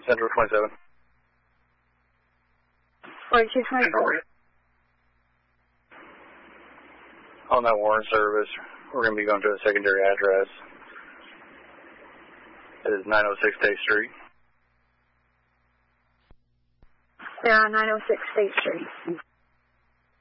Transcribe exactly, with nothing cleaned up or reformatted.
Central twenty-seven. forty-two twenty-four. On that Warren service, we're going to be going to a secondary address. It is nine oh six State Street. Yeah, nine oh six State Street.